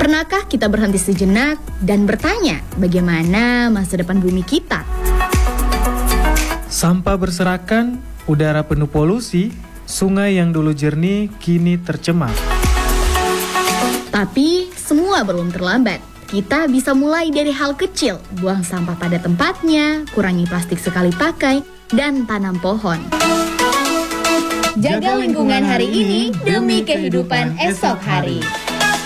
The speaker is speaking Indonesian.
Pernahkah kita berhenti sejenak dan bertanya bagaimana masa depan bumi kita? Sampah berserakan, udara penuh polusi, sungai yang dulu jernih kini tercemar. Tapi semua belum terlambat. Kita bisa mulai dari hal kecil, buang sampah pada tempatnya, kurangi plastik sekali pakai, dan tanam pohon. Jaga lingkungan hari ini demi kehidupan esok hari.